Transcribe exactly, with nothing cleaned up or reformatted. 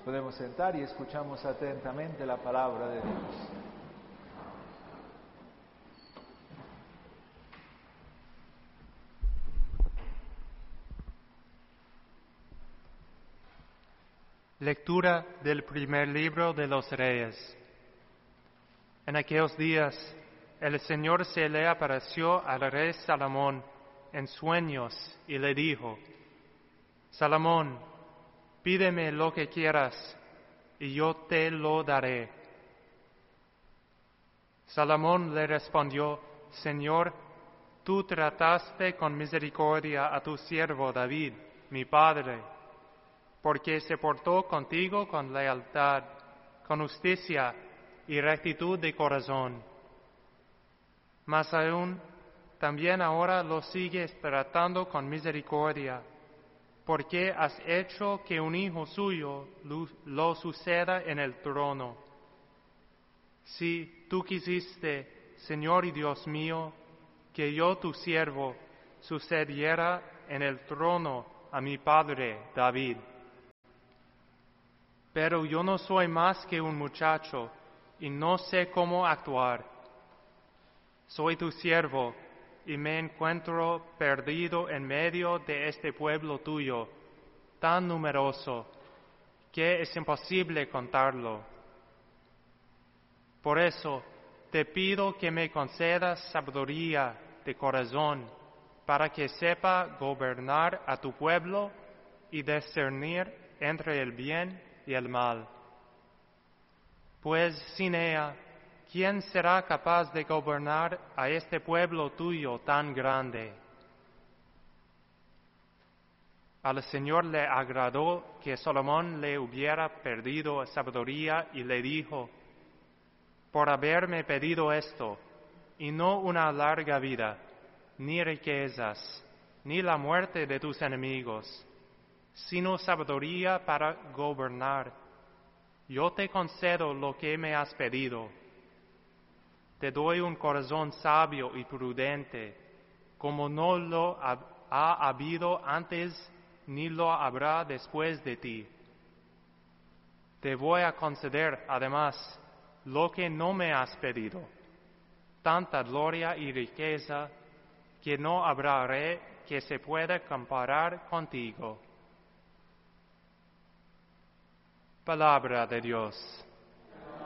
podemos sentar y escuchamos atentamente la palabra de Dios. Lectura del primer libro de los Reyes. En aquellos días, el Señor se le apareció al rey Salomón en sueños y le dijo: Salomón, pídeme lo que quieras y yo te lo daré. Salomón le respondió: Señor, tú trataste con misericordia a tu siervo David, mi padre, porque se portó contigo con lealtad, con justicia y rectitud de corazón. Mas aún también ahora lo sigues tratando con misericordia, porque has hecho que un hijo suyo lo suceda en el trono. Si tú quisiste, Señor y Dios mío, que yo, tu siervo, sucediera en el trono a mi padre David. Pero yo no soy más que un muchacho y no sé cómo actuar. Soy tu siervo y me encuentro perdido en medio de este pueblo tuyo, tan numeroso que es imposible contarlo. Por eso te pido que me concedas sabiduría de corazón para que sepa gobernar a tu pueblo y discernir entre el bien y el mal. Pues sin ella, ¿quién será capaz de gobernar a este pueblo tuyo tan grande? Al Señor le agradó que Salomón le hubiera pedido sabiduría y le dijo: por haberme pedido esto, y no una larga vida, ni riquezas, ni la muerte de tus enemigos, sino sabiduría para gobernar, yo te concedo lo que me has pedido. Te doy un corazón sabio y prudente, como no lo ha, ha habido antes ni lo habrá después de ti. Te voy a conceder, además, lo que no me has pedido, tanta gloria y riqueza que no habrá rey que se pueda comparar contigo. Palabra de Dios.